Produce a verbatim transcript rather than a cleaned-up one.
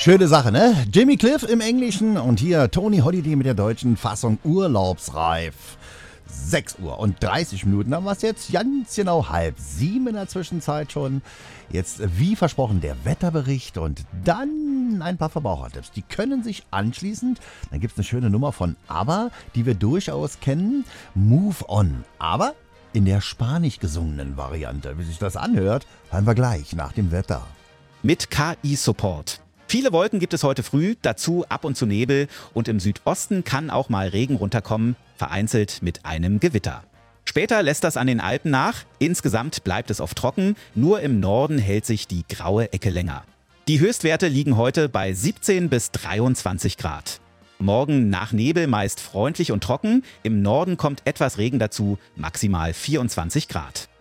Schöne Sache, ne? Jimmy Cliff im Englischen und hier Tony Holiday mit der deutschen Fassung Urlaubsreif. sechs Uhr und dreißig Minuten haben wir es jetzt, ganz genau halb sieben in der Zwischenzeit schon. Jetzt, wie versprochen, der Wetterbericht und dann ein paar Verbrauchertipps. Die können sich anschließend, dann gibt es eine schöne Nummer von ABBA, die wir durchaus kennen, Move On. Aber in der spanisch gesungenen Variante. Wie sich das anhört, hören wir gleich nach dem Wetter. Mit K I-Support. Viele Wolken gibt es heute früh, dazu ab und zu Nebel und im Südosten kann auch mal Regen runterkommen, vereinzelt mit einem Gewitter. Später lässt das an den Alpen nach, insgesamt bleibt es oft trocken, nur im Norden hält sich die graue Ecke länger. Die Höchstwerte liegen heute bei siebzehn bis dreiundzwanzig Grad. Morgen nach Nebel meist freundlich und trocken, im Norden kommt etwas Regen dazu, maximal vierundzwanzig Grad.